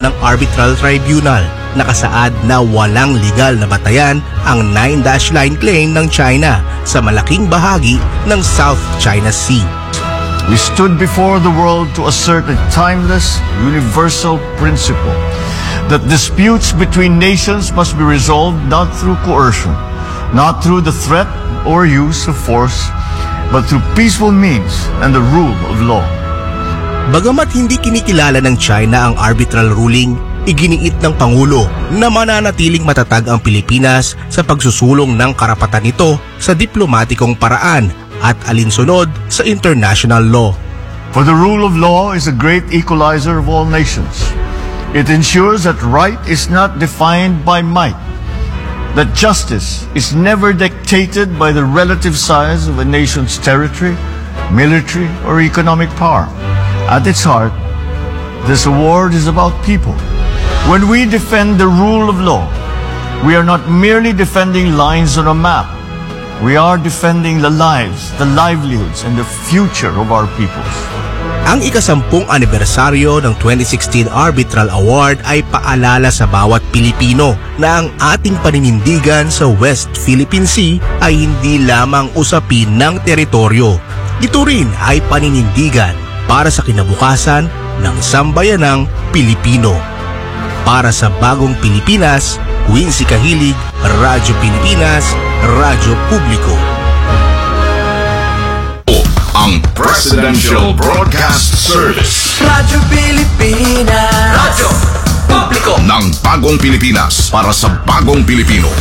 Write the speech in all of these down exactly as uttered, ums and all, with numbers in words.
ng Arbitral Tribunal. Nakasaad na walang legal na batayan ang Nine Dash Line claim ng China sa malaking bahagi ng South China Sea. We stood before the world to assert a timeless, universal principle that disputes between nations must be resolved not through coercion, not through the threat or use of force, but through peaceful means and the rule of law. Bagamat hindi kinikilala ng China ang arbitral ruling, iginiit ng Pangulo na mananatiling matatag ang Pilipinas sa pagsusulong ng karapatan nito sa diplomatikong paraan at alinsunod sa international law. For the rule of law is a great equalizer of all nations. It ensures that right is not defined by might, that justice is never dictated by the relative size of a nation's territory, military, or economic power. At its heart, this award is about people. When we defend the rule of law, we are not merely defending lines on a map. We are defending the lives, the livelihoods, and the future of our peoples. Ang ikasampung anibersaryo ng twenty sixteen Arbitral Award ay paalala sa bawat Pilipino na ang ating paninindigan sa West Philippine Sea ay hindi lamang usapin ng teritoryo. Ito rin ay paninindigan para sa kinabukasan ng sambayanang Pilipino. Para sa bagong Pilipinas, Quincy Kahilig, Radyo Pilipinas, Radyo Publiko. Ang Presidential Broadcast Service. Radyo Pilipinas. Radyo Publiko. Ng bagong Pilipinas para sa bagong Pilipino.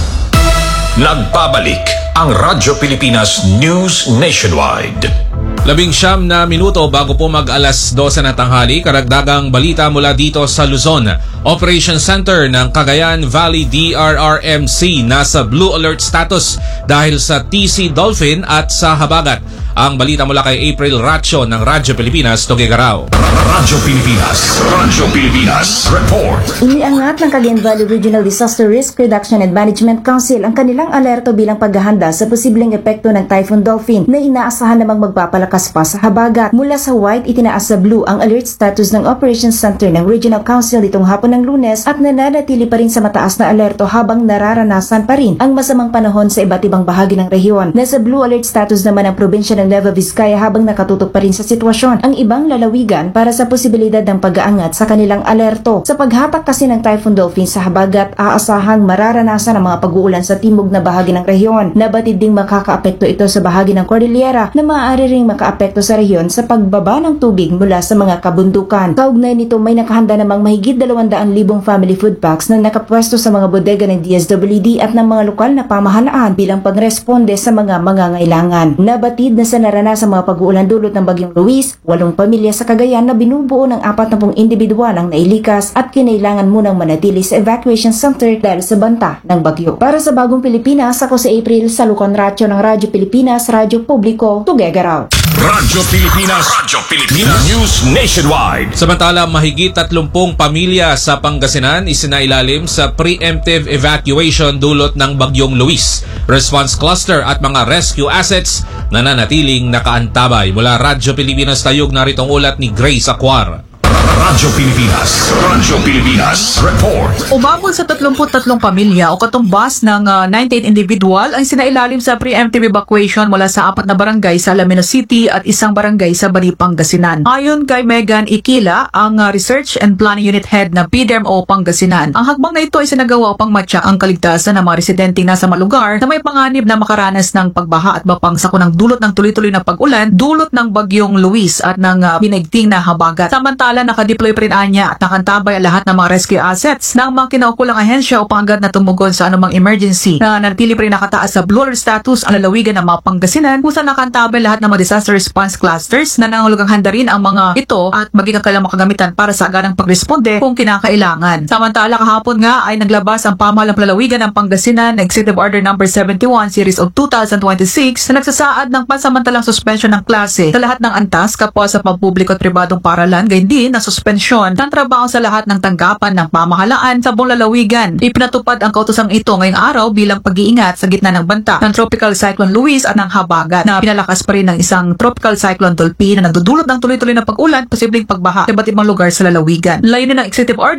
Nagbabalik ang Radyo Pilipinas News Nationwide. Labing siyam na minuto bago po mag-alas dose na tanghali, karagdagang balita mula dito sa Luzon. Operation Center ng Cagayan Valley D R R M C nasa Blue Alert status dahil sa T C Dolphin at sa habagat. Ang balita mula kay April Racho ng Radyo Pilipinas, Tuguegarao. Radyo Pilipinas, Radyo Pilipinas, report. Iniangat ng Cagayan Valley Regional Disaster Risk Reduction and Management Council ang kanilang alerto bilang paghahanda sa posibleng epekto ng Typhoon Dolphin na inaasahan namang magpapalakas pa sa habagat. Mula sa white, itinaas sa blue ang alert status ng Operations Center ng Regional Council itong hapon ng Lunes at nananatili pa rin sa mataas na alerto habang nararanasan pa rin ang masamang panahon sa iba't ibang bahagi ng rehiyon. Nasa blue alert status naman ang probinsya ng Nueva Vizcaya habang nakatutok pa rin sa sitwasyon ang ibang lalawigan para sa posibilidad ng pag-aangat sa kanilang alerto. Sa paghatak kasi ng Typhoon Dolphin sa habagat, aasahang mararanasan ang mga pag-uulan sa timog na bahagi ng rehiyon. Nabatid ding makakaapekto ito sa bahagi ng Cordillera na maaari ring makaapekto sa rehiyon sa pagbaba ng tubig mula sa mga kabundukan. Kaugnay nito, may nakahanda namang mahigit dalawang libong family food packs na nakapwesto sa mga bodega ng D S W D at ng mga lokal na pamahalaan bilang pagresponde sa mga mangangailangan. Nabatid na sa naranasan mga pag-uulan dulot ng Bagyong Luis, walong pamilya sa Cagayan na binubuo ng apat na pung individual ang nailikas at kinailangan munang manatili sa evacuation center dahil sa banta ng bagyo. Para sa bagong Pilipinas, ako si April Salucon Racho ng Radyo Pilipinas, Radyo Publiko, Tuguegarao. Radyo Pilipinas, Radyo Pilipinas News Nationwide. Samantala, mahigit tatlumpung pamilya sa Pangasinan isinailalim sa preemptive evacuation dulot ng Bagyong Luis. Response cluster at mga rescue assets nananatiling nakaantabay. Mula Radyo Pilipinas Tayog, naritong ulat ni Grace Aquar. Radyo Pilipinas, Radyo Pilipinas, report. Umabot sa tatlumput tatlong pamilya o katumbas ng uh, ninety-eight individual ang sinailalim sa preemptive evacuation mula sa apat na barangay sa Alaminos City at isang barangay sa Bani, Pangasinan. Ayon kay Megan Ikila, ang uh, Research and Planning Unit Head ng P D R M O Pangasinan, ang hakbang na ito ay sinagawa upang matyak ang kaligtasan ng mga residenteng nasa malugar na may panganib na makaranas ng pagbaha at bapang sakunang dulot ng tuloy-tuloy na pag-ulan, dulot ng Bagyong Luis at ng uh, binigting na habagat. Samantala, nakadeploy pa rin anya at nakantabay ang lahat ng mga rescue assets ng mga kinaukulang ahensya upang agad na tumugon sa anumang emergency. Na nanatili pa rin nakataas sa blue alert status ang lalawigan ng mga Pangasinan kung saan nakantabay lahat ng mga disaster response clusters na nangangulugang handa rin ang mga ito at maging kailang makagamitan para sa agarang pagresponde kung kinakailangan. Samantala, kahapon nga ay naglabas ang pamahalang lalawigan ng Pangasinan Executive Order number seventy-one Series of two thousand twenty-six na nagsasaad ng pansamantalang suspension ng klase sa lahat ng antas kapwa sa pampubliko at pribadong paaralan, gayon din na suspensyon ng trabaho sa lahat ng tanggapan ng pamahalaan sa buong lalawigan. Ipinatupad ang kautosang ito ngayong araw bilang pag-iingat sa gitna ng banta ng Tropical Cyclone Luis at ng habagat na pinalakas pa rin ng isang Tropical Cyclone Dolphin na nagdudulot ng tuloy-tuloy na pag-ulan, posibleng pagbaha sa iba't ibang lugar sa lalawigan. Layunin ng Executive Order